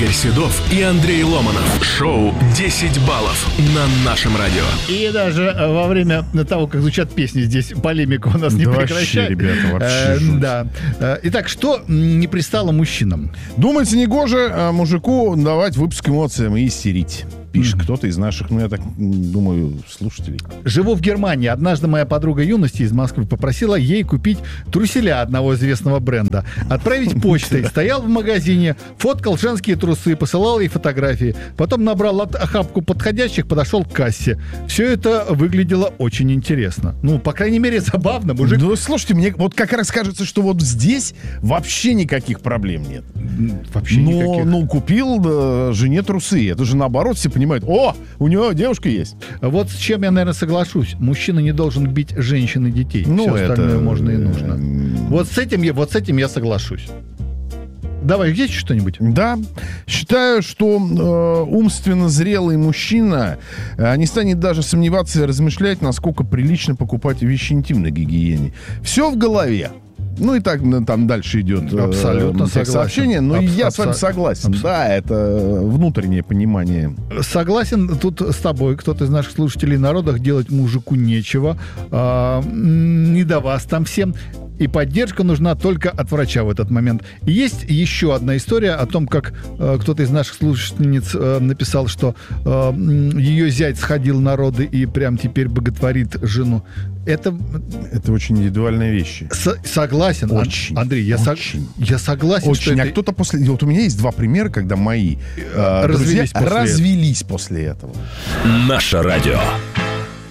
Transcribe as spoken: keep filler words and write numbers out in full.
Игорь Седов и Андрей Ломанов. Шоу «десять баллов» на нашем радио. И даже во время того, как звучат песни, здесь полемика у нас не да прекращается. Вообще, ребята, вообще э, жуть. Да. Итак, что не пристало мужчинам? Думается, негоже мужику давать выпуск эмоциям и истерить. Пишет mm-hmm. кто-то из наших, ну, я так думаю, слушателей. Живу в Германии. Однажды моя подруга юности из Москвы попросила ей купить труселя одного известного бренда. Отправить почтой. Стоял в магазине, фоткал женские трусы, посылал ей фотографии. Потом набрал охапку подходящих, подошел к кассе. Все это выглядело очень интересно. Ну, по крайней мере, забавно. Мужик... Ну, слушайте, мне вот как раз кажется, что вот здесь вообще никаких проблем нет. Вообще Но, никаких. Ну, купил да, жене трусы. Это же наоборот все понимают. О, у него девушка есть. Вот с чем я, наверное, соглашусь. Мужчина не должен бить женщин и детей. Ну, все остальное это... можно и нужно. Вот с этим я, вот с этим я соглашусь. Давай, есть что-нибудь? Да. Считаю, что э, умственно зрелый мужчина э, не станет даже сомневаться и размышлять, насколько прилично покупать вещи интимной гигиены. Все в голове. Ну и так там дальше идет абсолютно э, сообщение, но Абс- я абс- с вами согласен. абс- Да, это внутреннее понимание. Согласен тут с тобой. Кто-то из наших слушателей на родах делать мужику нечего. А, не до вас там всем. И поддержка нужна только от врача в этот момент. И есть еще одна история о том, как э, кто-то из наших слушательниц э, написал, что э, ее зять сходил на роды и прям теперь боготворит жену. Это... Это очень индивидуальные вещи. С- согласен, Очень, Андрей, я, очень. со- я согласен, Очень. что А это... кто-то после... Вот у меня есть два примера, когда мои э, Развелись друзья после развелись после этого. Наше радио.